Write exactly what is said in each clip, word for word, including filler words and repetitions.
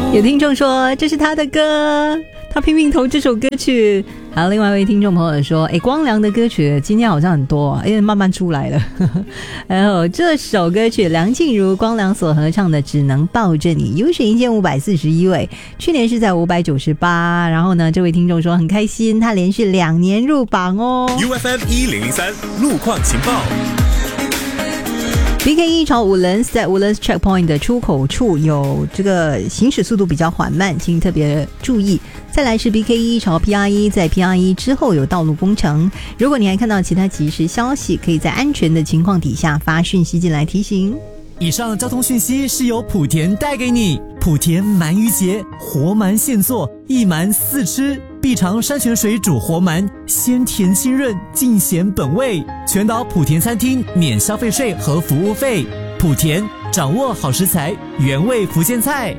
有听众说这是他的歌，他拼命投这首歌曲。还有另外一位听众朋友说，哎，光良的歌曲今天好像很多啊，因为慢慢出来了。还有这首歌曲梁静茹光良所合唱的《只能抱着你》，优选一千五百四十一位，去年是在五百九十八。然后呢，这位听众说很开心，他连续两年入榜哦。 U F M 一零零三路况情报。 B K 一朝五轮在五轮 checkpoint 的出口处有这个行驶速度比较缓慢，请特别注意。再来是 B K 一朝 P R 一，在 P R 一之后有道路工程。如果你还看到其他即时消息，可以在安全的情况底下发讯息进来提醒。 以上交通讯息是由莆田带给你。莆田鳗鱼节，活鳗现做，一鳗四吃，必尝山泉水煮活鳗，鲜甜清润，尽显本味。全岛莆田餐厅免消费税和服务费。莆田掌握好食材，原味福建菜。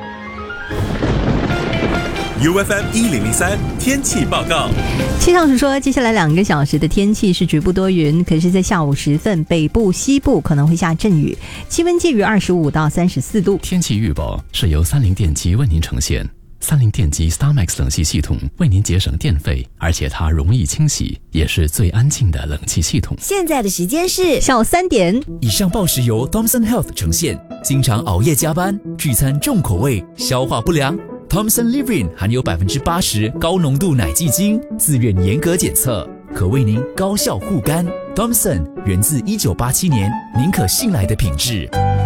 U F M 一零零三天气报告。 气象署说，接下来两个小时的天气是局部多云，可是在下午时分，北部、西部可能会下阵雨，气温介于二十五到三十四度。 天气预报是由三菱电机为您呈现。三菱电机 StarMax 冷气系统为您节省电费，而且它容易清洗，也是最安静的冷气系统。 现在的时间是下午三点。 以上报时由 Thomson Health 呈现。经常熬夜加班、聚餐重口味、消化不良。Thomson Livrin 含有百分之八十高浓度奶蓟精，自愿严格检测，可为您高效护肝。Thomson 源自一九八七年，您可信赖的品质。